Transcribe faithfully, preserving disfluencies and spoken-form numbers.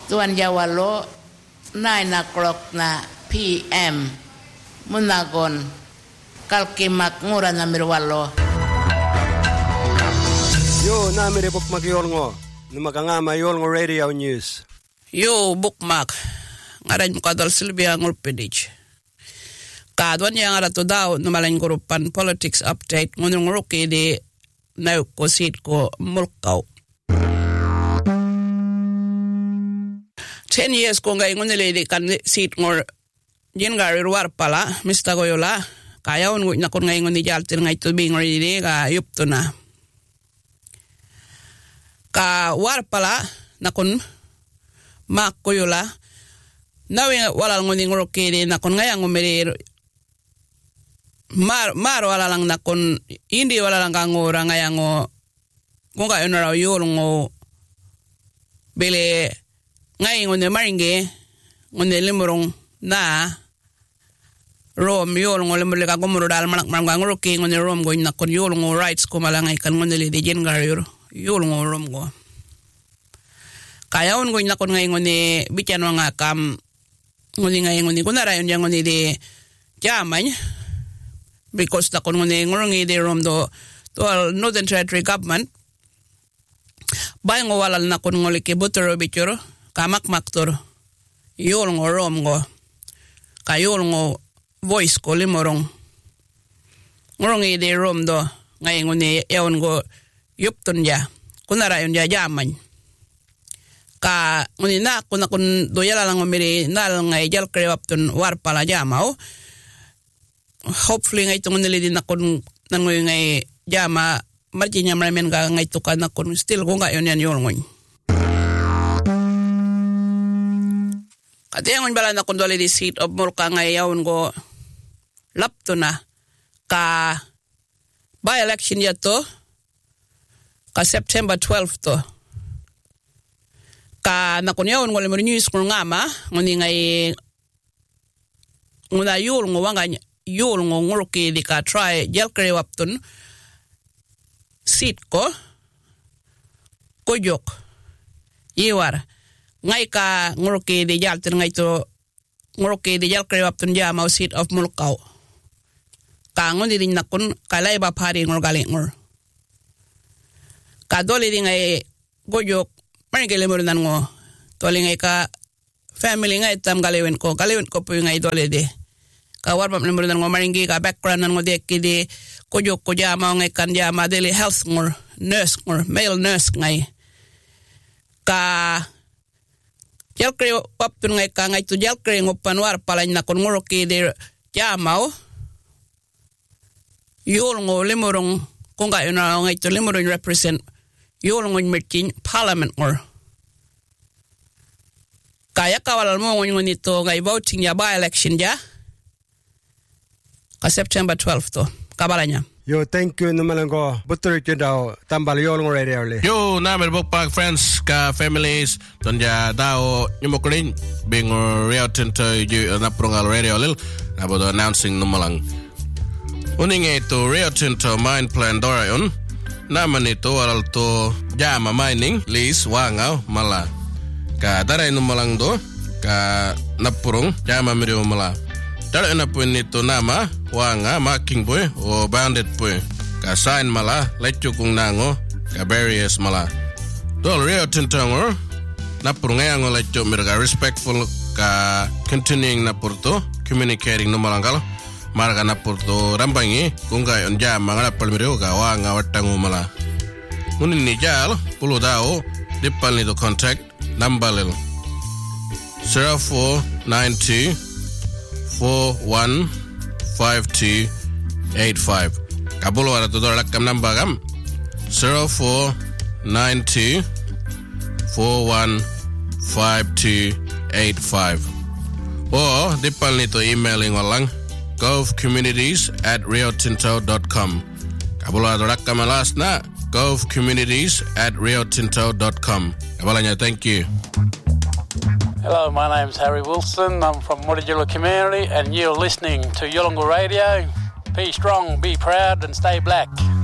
tuan Jawalo nine o'clock na P M munagon kalkimak ngura na mirwalo. Yo namire bukmak yolngo numakangama yolngo radio news. Yo bukmak ngaran kadal Silvia ngurpedich. Kadwan yang ara to daw numalan grupan politics update ngunung ruki di nauk ko sit ko mulkaw. Ten years ko ngay ngunili di kan sit ngor jingari ruar pala Mister Goyola kaya un na kun ngay nguni jaltir ngay to bing di ka yup to na. Ka war pala na kun mak Goyola nawe wala nguni ruki di na kun ngay ngumiri Mar mar wala lang nakon hindi wala lang kangura ngayango kung kayo na raw yulong bili ngayon ngunit maringi ngunit limurong na rom yulong limurong ka kumuro dahil manak marang ruki ngunit rom ko nakon yulong rights ko malangay kan ngunit li dijen garyur yulong rom ko kaya un ko nakon ngayon ngunit bityan mga kam ngunit ngayon ngunit kunarayon dyan ngunit di jaman because the kon ngone ngorngi de rom do to Northern Territory government bay ngo walal na kon ngole ke botoro bichoro kamak maktor yol ngo rom ngo kayol ngo voice ko limorong ngorngi de rom do ngai ngone eon go yupton ja kunara yon ja jaman ka ngone na kun kun do yala lang ngomiri nal ngai jal krewapton war pala jamao hopefully ngay tungon nilidin akon nangoy ngay jama marjinya maramen ka ngay tukan akon still kung kayo niyan yun ngoy kati ngon bala na kung dole di seat of Murka ngay yawon ko lapto na ka by election yato ka September twelfth to ka nakon yawon ko limor news kung nga ma ngoni ngay nguna yul ngo wanganya yul ngo nguruki di ka try jel kre waptun sit ko kojok iwar ngai ka nguruki di jal tin ngai to nguruki di jel kre waptun ja mau sit of mulkaw ka ngon di nakun kalai ba pari ngor gali ngor ka doli di ngai kojok marigele mo nan ngo toli ngai ka family ngai tam galewen ko galewen ko pu ngai doli di ka warpap nimur dan ngomaringi ka background nan ngodek di kojok ko jama ngai kan jama daily health ngor nurse ngor male nurse ngai ka jalkre paptun ngai ka ngai tu jalkre ngopan war palain na kon ngoroki de jama yol ngo limurong kung ka yuna ngai tu limurong represent yol ngo merchin parliament ngor kaya kawalal mo ngon nito ngai voting ya by election ja ka September twelfth to kabalanya yo thank you numalango butur kidao tambal yolngo radio le yo namer bokpak friends ka families tonja dao nyumokrin bing real tento ju na prongal radio lil about announcing numalang uning to real tento mine plan dorayon naman ito alal to jama mining lease wangao mala ka daray numalang do ka napurong jama mirio mala Dala na po nito nama wanga marking boy o bandit boy ka sign mala lecho kung nango ka barriers mala dol rio tintangor na purungayang lecho mirga respectful ka continuing na purto communicating no malangkal marga na purto rambangi kung gayon ja mga napalmirio ka wanga watango mala ngunin ni jal pulo dao dipal nito contact number lil zero four nine two four one five two eight five kabulo ara to dora kam number gam zero four nine two four one five two eight five or dipal nito emailing walang govcommunities at riotinto dot com kabulo ara dora kam last na govcommunities at riotinto dot com kabalanya thank you. Hello, my name's Harry Wilson. I'm from Mutijula community and you're listening to Yolngu Radio. Be strong, be proud and stay black.